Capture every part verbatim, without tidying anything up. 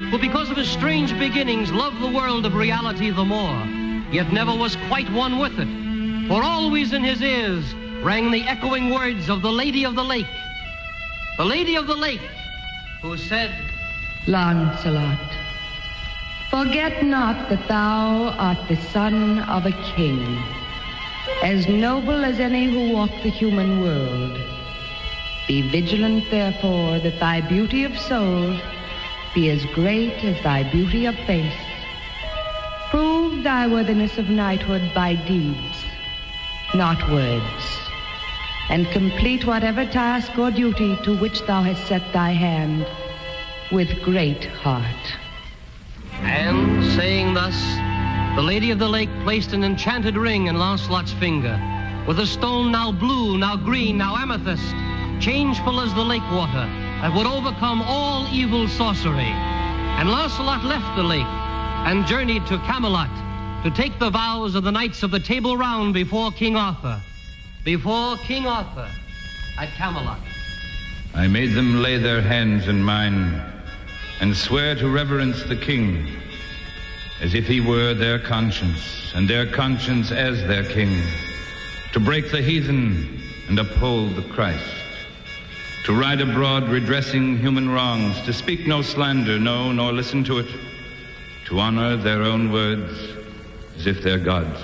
who because of his strange beginnings loved the world of reality the more, yet never was quite one with it. For always in his ears rang the echoing words of the Lady of the Lake. The Lady of the Lake, who said, Lancelot, forget not that thou art the son of a king, as noble as any who walk the human world. Be vigilant, therefore, that thy beauty of soul be as great as thy beauty of face. Prove thy worthiness of knighthood by deeds, not words, and complete whatever task or duty to which thou hast set thy hand with great heart. And saying thus, the Lady of the Lake placed an enchanted ring in Lancelot's finger, with a stone now blue, now green, now amethyst, changeful as the lake water, that would overcome all evil sorcery. And Lancelot left the lake and journeyed to Camelot to take the vows of the knights of the Table Round before King Arthur. Before King Arthur at Camelot. I made them lay their hands in mine and swear to reverence the king as if he were their conscience, and their conscience as their king, to break the heathen and uphold the Christ, to ride abroad redressing human wrongs, to speak no slander, no, nor listen to it, to honor their own words as if they're God's.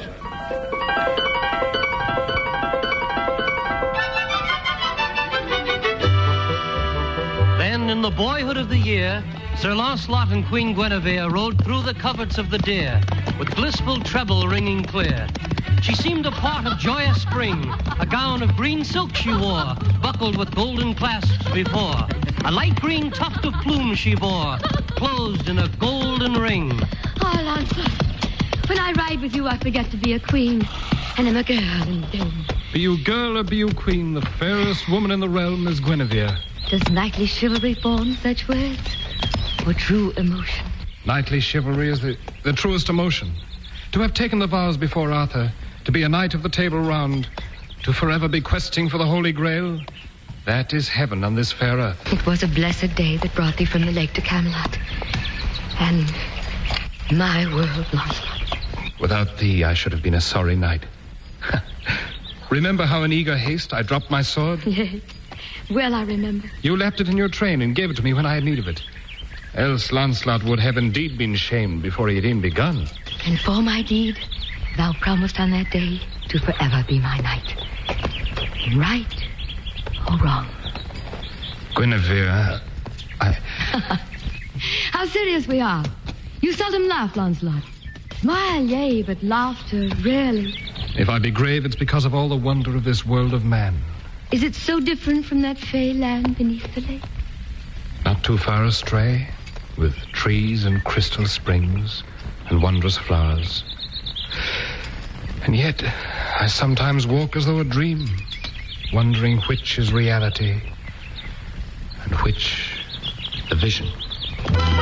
Then, in the boyhood of the year, Sir Lancelot and Queen Guinevere rode through the coverts of the deer, with blissful treble ringing clear. She seemed a part of joyous spring. A gown of green silk she wore, buckled with golden clasps before. A light green tuft of plumes she bore, closed in a golden ring. Oh, Lancelot, when I ride with you, I forget to be a queen, and I'm a girl and doomed. Be you girl or be you queen, the fairest woman in the realm is Guinevere. Does knightly chivalry form such words, or true emotion? Knightly chivalry is the, the truest emotion. To have taken the vows before Arthur, to be a knight of the Table Round, to forever be questing for the Holy Grail, that is heaven on this fair earth. It was a blessed day that brought thee from the lake to Camelot, and my world, Lancelot. Without thee, I should have been a sorry knight. Remember how in eager haste I dropped my sword? Yes, well I remember. You left it in your train and gave it to me when I had need of it. Else Lancelot would have indeed been shamed before he had even begun. And for my deed, thou promised on that day to forever be my knight. Right or wrong? Guinevere, I... How serious we are. You seldom laugh, Lancelot. Smile, yea, but laughter rarely. If I be grave, it's because of all the wonder of this world of man. Is it so different from that fey land beneath the lake? Not too far astray, with trees and crystal springs and wondrous flowers. And yet, I sometimes walk as though a dream, wondering which is reality and which the vision.